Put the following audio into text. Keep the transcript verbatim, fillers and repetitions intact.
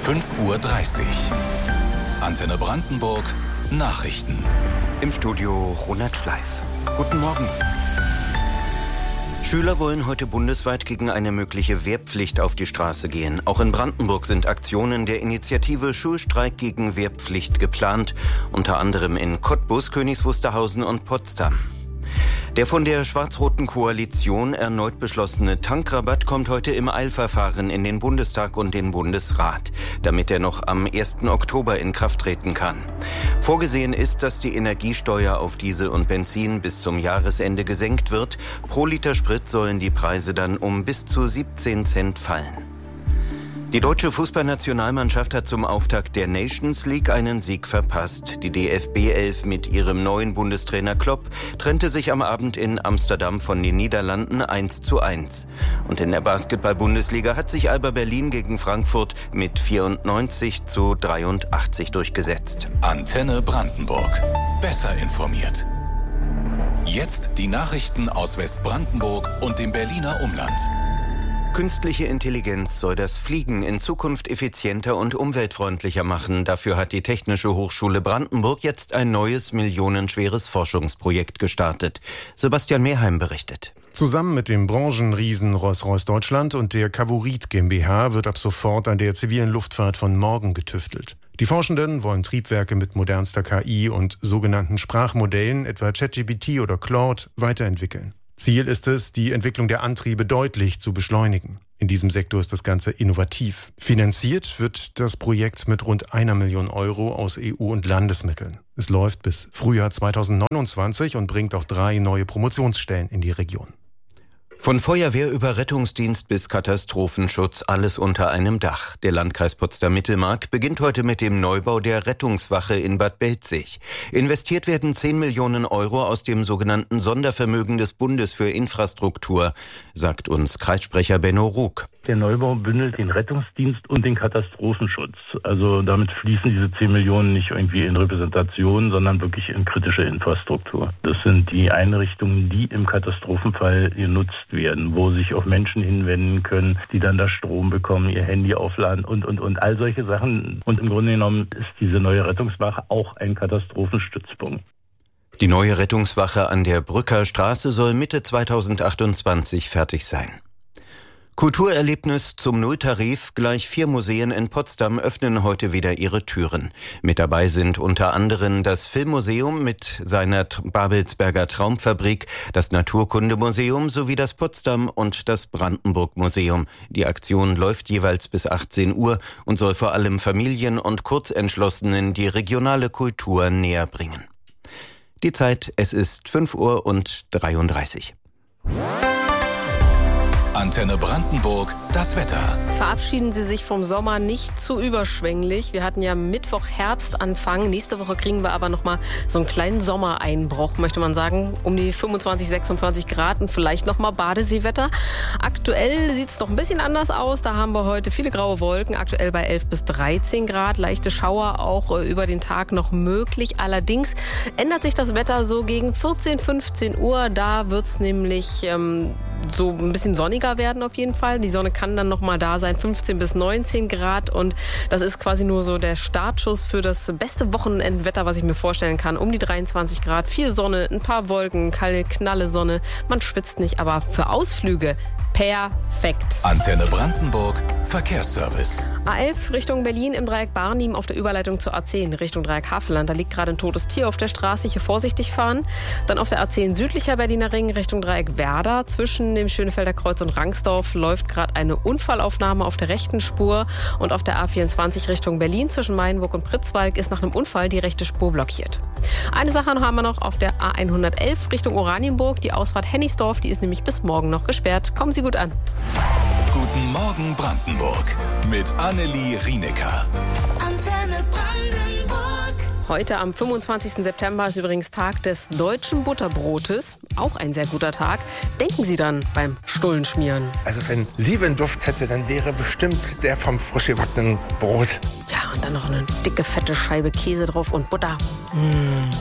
fünf Uhr dreißig. Antenne Brandenburg, Nachrichten. Im Studio Ronald Schleif. Guten Morgen. Schüler wollen heute bundesweit gegen eine mögliche Wehrpflicht auf die Straße gehen. Auch in Brandenburg sind Aktionen der Initiative Schulstreik gegen Wehrpflicht geplant, unter anderem in Cottbus, Königs Wusterhausen und Potsdam. Der von der schwarz-roten Koalition erneut beschlossene Tankrabatt kommt heute im Eilverfahren in den Bundestag und den Bundesrat, damit er noch am ersten Oktober in Kraft treten kann. Vorgesehen ist, dass die Energiesteuer auf Diesel und Benzin bis zum Jahresende gesenkt wird. Pro Liter Sprit sollen die Preise dann um bis zu siebzehn Cent fallen. Die deutsche Fußballnationalmannschaft hat zum Auftakt der Nations League einen Sieg verpasst. Die D F B elf mit ihrem neuen Bundestrainer Klopp trennte sich am Abend in Amsterdam von den Niederlanden eins zu eins. Und in der Basketball-Bundesliga hat sich Alba Berlin gegen Frankfurt mit vierundneunzig zu dreiundachtzig durchgesetzt. Antenne Brandenburg. Besser informiert. Jetzt die Nachrichten aus Westbrandenburg und dem Berliner Umland. Künstliche Intelligenz soll das Fliegen in Zukunft effizienter und umweltfreundlicher machen. Dafür hat die Technische Hochschule Brandenburg jetzt ein neues, millionenschweres Forschungsprojekt gestartet. Sebastian Mehrheim berichtet. Zusammen mit dem Branchenriesen Rolls-Royce Deutschland und der Cavurit GmbH wird ab sofort an der zivilen Luftfahrt von morgen getüftelt. Die Forschenden wollen Triebwerke mit modernster K I und sogenannten Sprachmodellen, etwa ChatGPT oder Claude, weiterentwickeln. Ziel ist es, die Entwicklung der Antriebe deutlich zu beschleunigen. In diesem Sektor ist das Ganze innovativ. Finanziert wird das Projekt mit rund einer Million Euro aus E U- und Landesmitteln. Es läuft bis Frühjahr zweitausendneunundzwanzig und bringt auch drei neue Promotionsstellen in die Region. Von Feuerwehr über Rettungsdienst bis Katastrophenschutz, alles unter einem Dach. Der Landkreis Potsdam-Mittelmark beginnt heute mit dem Neubau der Rettungswache in Bad Belzig. Investiert werden zehn Millionen Euro aus dem sogenannten Sondervermögen des Bundes für Infrastruktur, sagt uns Kreissprecher Benno Rug. Der Neubau bündelt den Rettungsdienst und den Katastrophenschutz. Also damit fließen diese zehn Millionen nicht irgendwie in Repräsentation, sondern wirklich in kritische Infrastruktur. Das sind die Einrichtungen, die im Katastrophenfall genutzt werden, wo sich auch Menschen hinwenden können, die dann da Strom bekommen, ihr Handy aufladen und, und, und all solche Sachen. Und im Grunde genommen ist diese neue Rettungswache auch ein Katastrophenstützpunkt. Die neue Rettungswache an der Brücker Straße soll Mitte zweitausendachtundzwanzig fertig sein. Kulturerlebnis zum Nulltarif. Gleich vier Museen in Potsdam öffnen heute wieder ihre Türen. Mit dabei sind unter anderem das Filmmuseum mit seiner Babelsberger Traumfabrik, das Naturkundemuseum sowie das Potsdam- und das Brandenburg-Museum. Die Aktion läuft jeweils bis achtzehn Uhr und soll vor allem Familien und Kurzentschlossenen die regionale Kultur näher bringen. Die Zeit, es ist fünf Uhr und dreiunddreißig. Antenne Brandenburg, das Wetter. Verabschieden Sie sich vom Sommer nicht zu überschwänglich. Wir hatten ja Mittwoch Herbstanfang. Nächste Woche kriegen wir aber noch mal so einen kleinen Sommereinbruch, möchte man sagen. Um die fünfundzwanzig, sechsundzwanzig Grad und vielleicht noch mal Badeseewetter. Aktuell sieht es doch ein bisschen anders aus. Da haben wir heute viele graue Wolken. Aktuell bei elf bis dreizehn Grad. Leichte Schauer auch äh, über den Tag noch möglich. Allerdings ändert sich das Wetter so gegen vierzehn, fünfzehn Uhr. Da wird es nämlich ähm, so ein bisschen sonniger werden auf jeden Fall. Die Sonne kann dann noch mal da sein, fünfzehn bis neunzehn Grad und das ist quasi nur so der Startschuss für das beste Wochenendwetter, was ich mir vorstellen kann. Um die dreiundzwanzig Grad, viel Sonne, ein paar Wolken, kalte, knalle Sonne. Man schwitzt nicht, aber für Ausflüge perfekt. Antenne Brandenburg, Verkehrsservice. A elf Richtung Berlin im Dreieck Barnim auf der Überleitung zur A zehn Richtung Dreieck Havelland. Da liegt gerade ein totes Tier auf der Straße, hier vorsichtig fahren. Dann auf der A zehn südlicher Berliner Ring Richtung Dreieck Werder. Zwischen dem Schönefelder Kreuz und Rangsdorf läuft gerade eine Unfallaufnahme auf der rechten Spur. Und auf der A vierundzwanzig Richtung Berlin zwischen Mainburg und Pritzwalk ist nach einem Unfall die rechte Spur blockiert. Eine Sache haben wir noch auf der A hundertelf Richtung Oranienburg. Die Ausfahrt Hennigsdorf, die ist nämlich bis morgen noch gesperrt. Kommen Sie gut an. Guten Morgen Brandenburg mit Annelie Rienecker. Antenne Brandenburg. Heute am fünfundzwanzigsten September ist übrigens Tag des deutschen Butterbrotes. Auch ein sehr guter Tag. Denken Sie dann beim Stullenschmieren. Also wenn Liebe einen Duft hätte, dann wäre bestimmt der vom frisch gebackenen Brot. Ja, und dann noch eine dicke, fette Scheibe Käse drauf und Butter. Mmh.